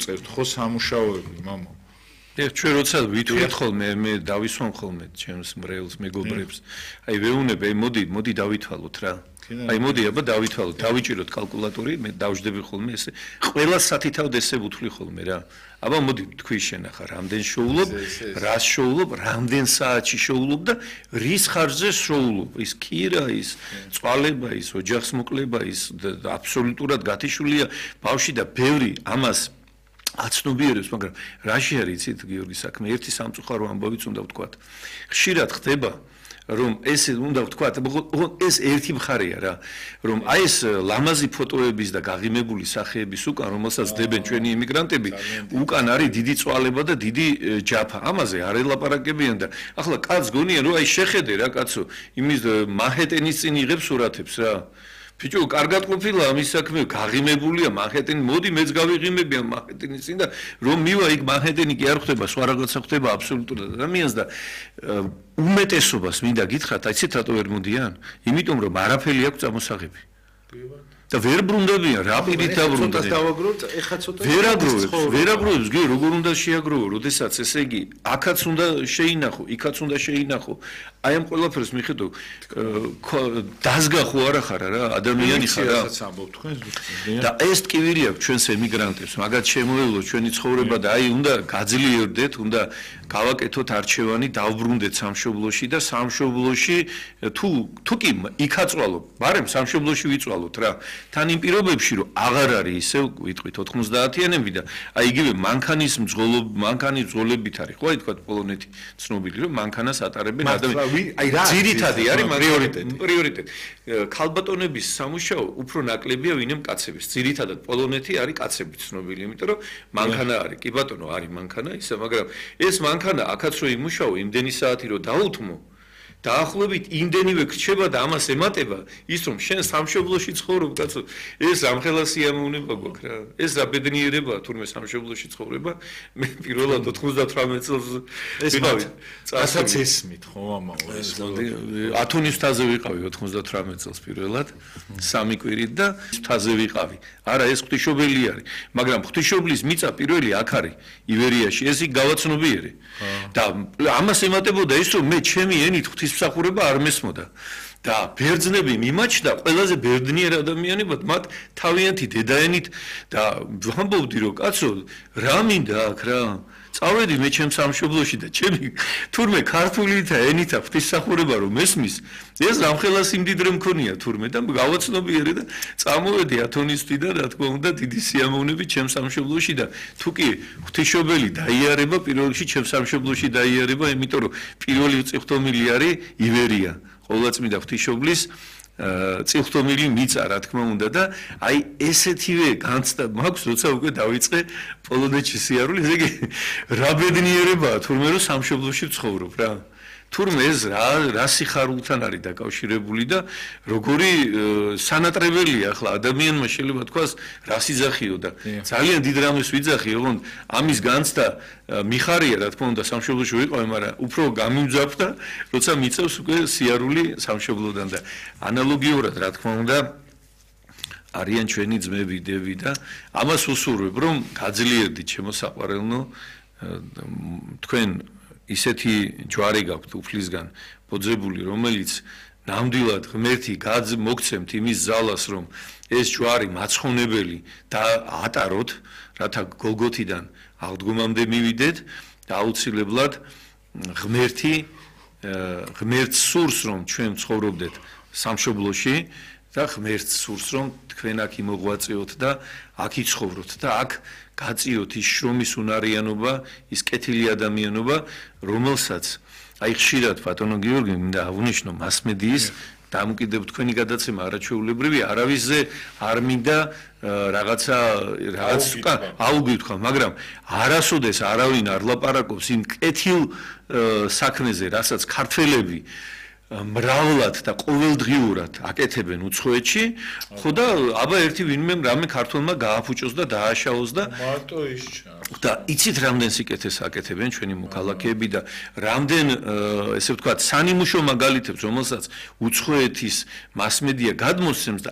წერთ ხო სამუშაოები მამა ჩვენ როცა ვითვლით ხოლმე მე დავისვამ ხოლმე ჩემს მრევლს მეგობრებს აი ვეუბნები მოდი დავითვალოთ რა აი მოდი აბა დავითვალოთ დავიჭიროთ კალკულატორი მე დავждები ხოლმე ესე ყველა სათითავ ესე ვუთვლი ხოლმე რა აბა მოდი თქვი შენახა რამდენ შოულობ რას შოულობ რამდენ საათში შოულობ და რის ხარჯზე შოულობ ის კირა ის წვალება ის ოჯახს მოკლება ის აბსოლუტურად გათიშულია ბავში და ბევრი ამას აცნობიერებს მაგრამ რაში არის იცით გიორგი საქმე ერთი სამწუხარო ამბავიც უნდა ვთქვათ ხშირად ხდება რომ ეს უნდა ვთქვათ ეს ერთი მხარეა რა რომ აი ეს ლამაზი ფოტოების და გაღიმებული სახეების უკან რომელსაც დებენ ჩვენი იმიგრანტები უკან არის დიდი წვალება და დიდი ჯაფა ამაზე არ ელაპარაკებიან და ახლა კაცს გონია რომ აი შეხედე რა კაცო იმის მანჰეტენის წინ იღებს სურათებს რა ბიჭო, კარგად ყოფილა ამის საქმე, გაღიმებულია მანჰეტენი, მოდი მეც გავიღიმები ამ მანჰეტენის წინ და რომ მივა იქ მანჰეტენი კი არ ხდება, სხვა რაღაცა ხდება აბსოლუტურად ადამიანს და უმეტესობას მინდა გითხრათ, აიცით რატო ვერ მოდიან? იმიტომ რომ არაფერი აქვს წამოსაღები. და ვერ ბრუნდებიან, რა პირით დაბრუნდნენ. დავაგროვოთ, ეხა ცოტა ვერაგროვებს, გი როგორ უნდა შეაგროვო, როდესაც ესე იგი, აქაც უნდა შეინახო, იქაც უნდა შეინახო. აი ამ ყველაფერს მიხედო, დაზგა ხო არა ხარა რა, ადამიანი ხარ რა. და ეს ტკივილი აქვს ჩვენს ემიგრანტებს, მაგათ შემოევლო ჩვენი ცხოვრება და აი უნდა გაძლიერდეთ, უნდა გავაკეთოთ არჩევანი, დავბრუნდეთ სამშობლოში და სამშობლოში თუ კი იქაწვალო, ბარემ სამშობლოში ვიწვალოთ რა. თან იმ პირობებში რომ აღარ არის ისე ვიტყვით 90-იანები და აი იგივე მანქანის მძღოლებით არის ხო აი თქვა პოლონეთი ცნობილი რომ მანქანას ატარებენ ადამიანები აი რა ძირითადი არის პრიორიტეტი ქალბატონების სამუშაო უფრო ნაკლებია ვინმე კაცების ძირითადად პოლონეთი არის კაცებით ცნობილი იმიტომ რომ მანქანა არის კი ბატონო არის მანქანა ისა მაგრამ ეს მანქანა აქაც რო იმუშაო იმდენი საათი რო დაუთმო დაახლოებით იმდენივე გრჩება და ამას ემატება ის რომ შენ სამშობლოში ცხოვრობ კაცო ეს ამხელა სიამოვნება გვაქვს რა ეს რა ბედნიერებაა თურმე სამშობლოში ცხოვრება მე პირველად 98 წელს ეს ასაც ესმით ხო ამაო ეს ათონის მთაზე ვიყავი 98 წელს პირველად სამი კვირით და მთაზე ვიყავი არა ეს ღვთისმშობელი არის მაგრამ ღვთისმშობლის მიწა პირველი აქ არის ივერიაში ეს იქ გავაცნობიერე და ამას ემატებოდა ის რომ მე ჩემი ენით ღვთისმსახურება არ მესმოდა და ბერძნები მიმაჩნდა ყველაზე ბერძნიერ ადამიანებად მათ თავიანთი დედაენით და ვამბობდი რომ კაცო რა მინდა აქ რა წავედი მე ჩემს სამშობლოში და ჩემი თურმე ქართულითა ენითა ღვთისმსახურება რომ მესმის ეს რამხელა სიმდიდრე მქონია თურმე და გავაცნობიერე და წამოვედი ათონისთვიდან რა თქმა უნდა დიდი სიამოვნებით ჩემს სამშობლოში და თუ კი ღვთისმშობელი დაიარება პირველ რიგში ჩემს სამშობლოში დაიარება იმიტომ რომ პირველი წიხვთომილი არის ივერია ყოვლადწმინდა ღვთისმშობლის წიხვთომილი მიწა რა თქმა უნდა და აი ესეთივე განცდა მაქვს როცა უკვე დავიწყე პოლონეთში სიარული ესე იგი რა ბედნიერებაა თურმე რომ სამშობლოში ვცხოვრობ რა თურმე ეს რა სიხარულთან არის დაკავშირებული და როგორი სანატრებელია ახლა ადამიანმა შეიძლება თქვას რა სიძახიო და ძალიან დიდ რამეს ვიძახი ოღონდ ამის განცდა მიხარია რა თქმა უნდა სამშობლოში ვიყავი მაგრამ უფრო გამიმძაფრდა როცა მიწევს უკვე სიარული სამშობლოდან და ანალოგიურად რა თქმა უნდა არიან ჩვენი ძმები დები და ამას უსურვებ რომ გაძლიერდით ჩემო საყვარელნო თქვენ ისეთი ჯვარი გაქვთ უფლისგან ბოძებული რომელიც ნამდვილად ღმერთი მოგცემთ იმის ზალას რომ ეს ჯვარი მაცხონებელი და ატაროთ რათა გოლგოთიდან აღდგომამდე მივიდეთ და აუცილებლად ღმერთს სურს რომ ჩვენ ცხოვრობდეთ სამშობლოში და ღმერთს სურს რომ თქვენ აქ იმოღვაწეოთ და აქ იცხოვროთ და აქ გაწიოთ ის შრომის უნარიანობა, ის კეთილი ადამიანობა, რომელსაც აი ხშირად ბატონო გიორგი მინდა აღნიშნო მასმედიის დამოკიდებ თქვენი გადაცემა არაჩვეულებრივი არავისზე არ მინდა რაღაც უკან აუგითხრა, მაგრამ არასოდეს არავინ არ ლაპარაკობს იმ კეთილ საქმეზე, რასაც ქართველები მრავლად და ყოველდღიურად აკეთებენ უცხოეთში, ხო და აბა ერთი ვინმე რამე ქართველმა გააფუჭოს და დააშაოს და მარტო ის და იცით რამდენ სიკეთეს აკეთებენ ჩვენი მოქალაქეები და რამდენ ესე ვთქვათ სანიმუშო მაგალითებს რომელსაც უცხოეთის მასმედია გადმოსცემს და